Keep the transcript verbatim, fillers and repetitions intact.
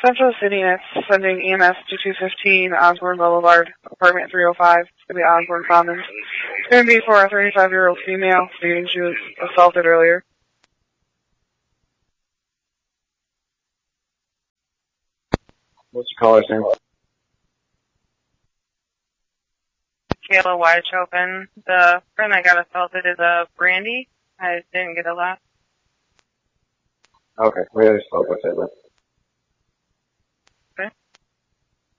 Central City, and it's sending E M S to two fifteen Osborne Boulevard, apartment three oh five. It's going to be Osborne Commons. It's going to be for a thirty-five-year-old female, stating she was assaulted earlier. What's your caller's name? Kayla Weichhofen. The friend that got assaulted is uh, Brandy. I didn't get a lot. Okay, we already spoke with it, but